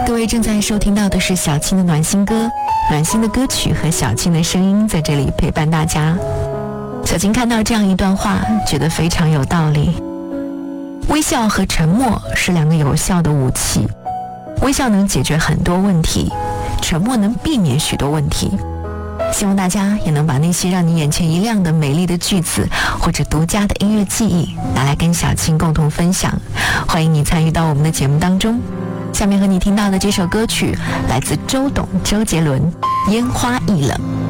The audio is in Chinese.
各位正在收听到的是小青的暖心歌，暖心的歌曲和小青的声音在这里陪伴大家。小青看到这样一段话，觉得非常有道理。微笑和沉默是两个有效的武器，微笑能解决很多问题，沉默能避免许多问题。希望大家也能把那些让你眼前一亮的美丽的句子或者独家的音乐记忆拿来跟小青共同分享。欢迎你参与到我们的节目当中。下面和你听到的这首歌曲来自周董周杰伦，烟花易冷。